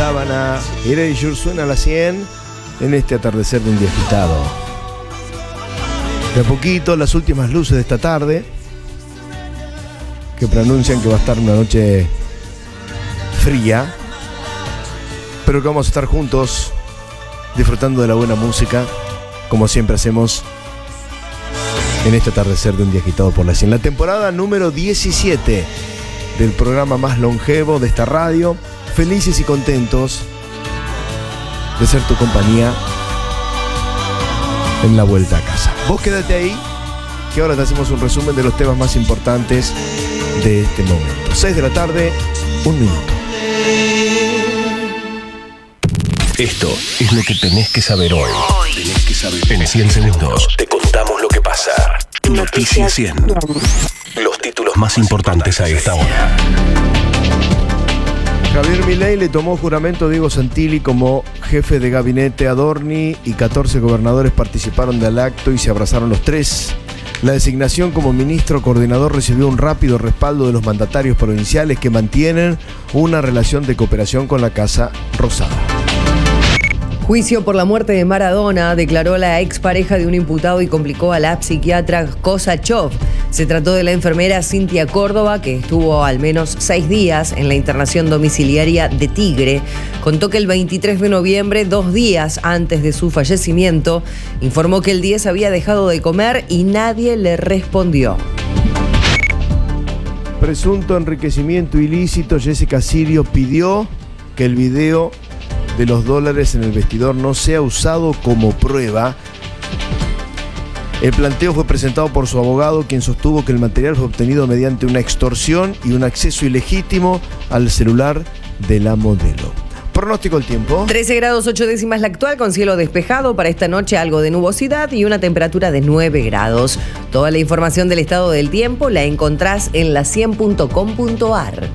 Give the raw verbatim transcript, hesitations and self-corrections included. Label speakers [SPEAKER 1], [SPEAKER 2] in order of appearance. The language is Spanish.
[SPEAKER 1] Sábana, Erasure suena a las cien en este atardecer de un día agitado. De a poquito, las últimas luces de esta tarde que pronuncian que va a estar una noche fría, pero que vamos a estar juntos disfrutando de la buena música, como siempre hacemos en este atardecer de un día agitado por la cien. La temporada número diecisiete del programa más longevo de esta radio. Felices y contentos de ser tu compañía en la vuelta a casa. Vos quédate ahí, que ahora te hacemos un resumen de los temas más importantes de este momento. seis de la tarde, un minuto.
[SPEAKER 2] Esto es lo que tenés que saber hoy. Tenés que saber. En cien segundos te contamos lo que pasa. Noticias cien. Los títulos más importantes a esta hora.
[SPEAKER 1] Javier Milei le tomó juramento a Diego Santilli como jefe de gabinete. Adorni y catorce gobernadores participaron del acto y se abrazaron los tres. La designación como ministro coordinador recibió un rápido respaldo de los mandatarios provinciales que mantienen una relación de cooperación con la Casa Rosada.
[SPEAKER 3] Juicio por la muerte de Maradona, declaró la expareja de un imputado y complicó a la psiquiatra Kosachov. Se trató de la enfermera Cintia Córdoba, que estuvo al menos seis días en la internación domiciliaria de Tigre. Contó que el veintitrés de noviembre, dos días antes de su fallecimiento, informó que el diez había dejado de comer y nadie le respondió.
[SPEAKER 1] Presunto enriquecimiento ilícito, Jessica Sirio pidió que el video de los dólares en el vestidor no sea usado como prueba. El planteo fue presentado por su abogado, quien sostuvo que el material fue obtenido mediante una extorsión y un acceso ilegítimo al celular de la modelo. Pronóstico del tiempo.
[SPEAKER 3] trece grados ocho décimas la actual, con cielo despejado. Para esta noche algo de nubosidad y una temperatura de nueve grados. Toda la información del estado del tiempo la encontrás en la cien punto com punto ar.